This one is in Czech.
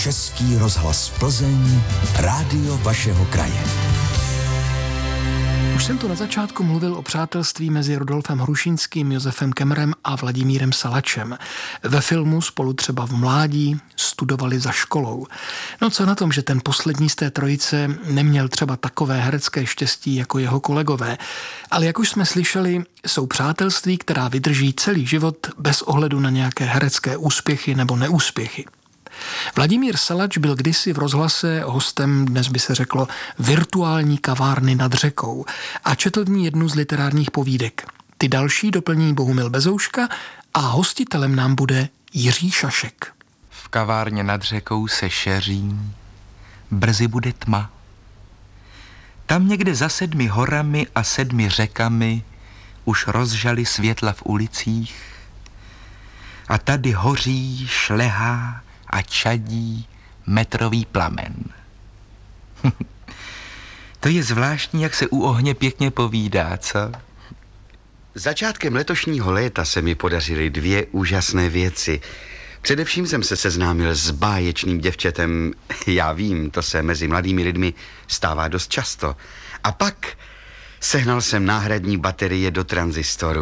Český rozhlas Plzeň, rádio vašeho kraje. Už jsem tu na začátku mluvil o přátelství mezi Rudolfem Hrušínským, Josefem Kemmerem a Vladimírem Salačem. Ve filmu spolu třeba v mládí studovali za školou. No co na tom, že ten poslední z té trojice neměl třeba takové herecké štěstí jako jeho kolegové. Ale jak už jsme slyšeli, jsou přátelství, která vydrží celý život bez ohledu na nějaké herecké úspěchy nebo neúspěchy. Vladimír Salač byl kdysi v rozhlase hostem, dnes by se řeklo, virtuální kavárny nad řekou a četl v ní jednu z literárních povídek. Ty další doplní Bohumil Bezouška a hostitelem nám bude Jiří Šašek. V kavárně nad řekou se šeří, brzy bude tma. Tam někde za 7 horami a 7 řekami už rozžali světla v ulicích a tady hoří, šlehá a čadí metrový plamen. To je zvláštní, jak se u ohně pěkně povídá, co? Začátkem letošního léta se mi podařily 2 úžasné věci. Především jsem se seznámil s báječným děvčetem. Já vím, to se mezi mladými lidmi stává dost často. A pak sehnal jsem náhradní baterie do tranzistoru.